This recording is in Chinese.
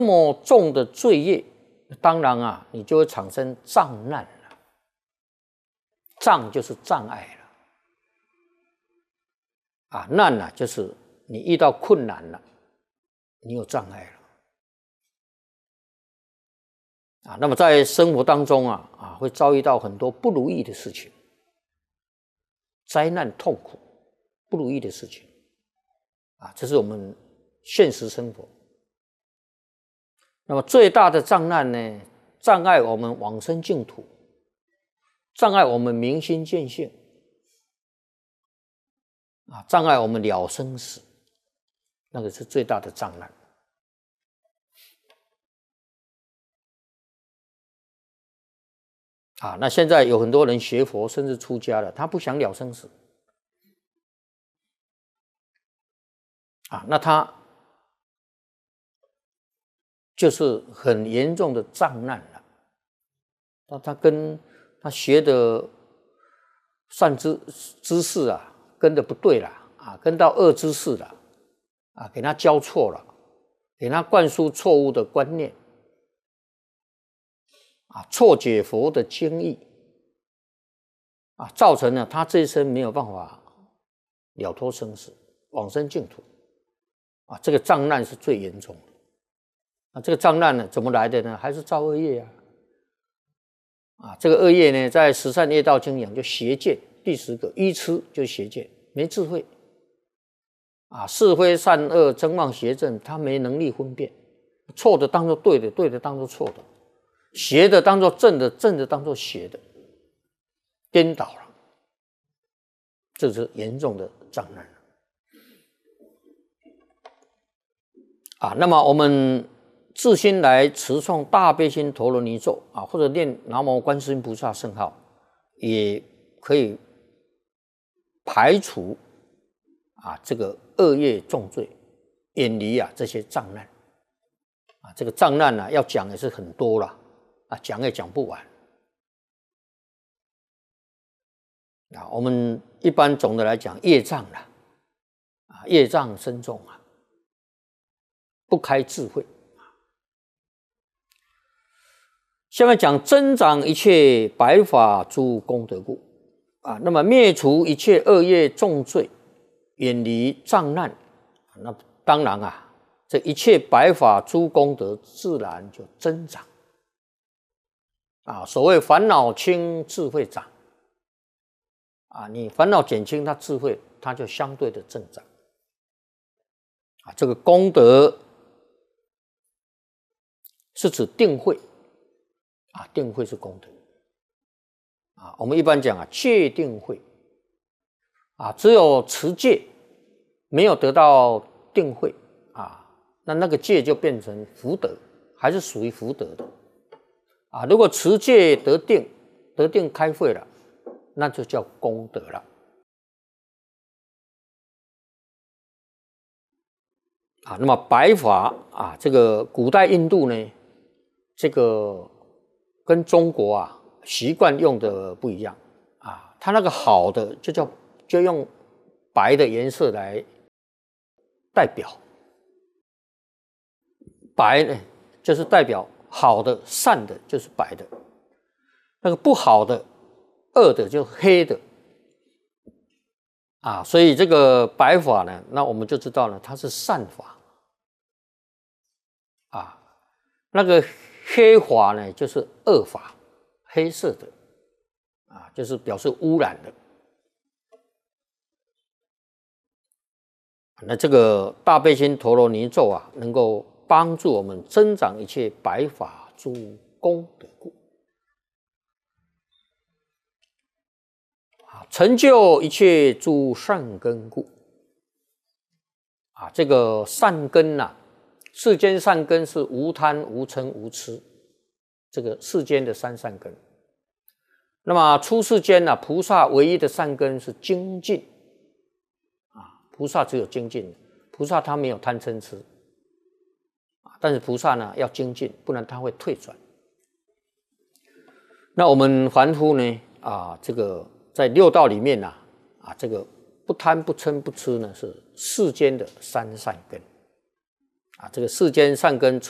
么重的罪业，当然啊，你就会产生障难了。障就是障碍了，啊，难啊，就是你遇到困难了，你有障碍了。那么在生活当中会遭遇到很多不如意的事情，灾难、痛苦、不如意的事情，这是我们现实生活。那么最大的障难呢，障碍我们往生净土，障碍我们明心见性，障碍我们了生死，那个是最大的障难。那现在有很多人学佛，甚至出家了，他不想了生死，那他就是很严重的障难了。那他跟他学的善知识跟的不对了，跟到恶知识了，给他教错了，给他灌输错误的观念，错解佛的经义，造成了他这一生没有办法了脱生死，往生净土，这个障难是最严重的。这个障难呢，怎么来的呢？还是造恶业这个恶业呢，在《十善业道经》讲就邪见，第10个愚痴就是邪见，没智慧是非善恶真妄邪正，他没能力分辨，错的当作对的，对的当作错的，邪的当作正的，正的当作邪的，颠倒了，这是严重的障难那么我们自心来持诵大悲心陀罗尼咒或者念南无观世音菩萨圣号，也可以排除这个恶业重罪，远离这些障难这个障难要讲也是很多了讲也讲不完我们一般总的来讲业障业障深重不开智慧。下面讲增长一切白法诸功德故那么灭除一切恶业重罪，远离障难，那当然这一切白法诸功德自然就增长所谓烦恼轻智慧长你烦恼减轻，它智慧它就相对的增长这个功德是指定慧定慧是功德我们一般讲戒定慧只有持戒没有得到定慧那个戒就变成福德，还是属于福德的如果持戒得定，得定开慧了，那就叫功德了那么白法这个古代印度呢，这个跟中国习惯用的不一样它那个好的就用白的颜色来代表，白呢就是代表好的善的，就是白的，那个不好的恶的就黑的所以这个白法呢，那我们就知道了它是善法那个黑法呢就是恶法，黑色的就是表示污染的那这个大悲心陀罗尼咒能够帮助我们增长一切白法诸功德故成就一切诸善根故这个善根世间善根是无贪无嗔无痴，这个世间的三善根。那么出世间菩萨唯一的善根是精进菩萨只有精进，菩萨他没有贪嗔痴但是菩萨呢要精进，不然他会退转。那我们凡夫呢这个在六道里面这个不贪不嗔不痴呢是世间的三善根这个世间善根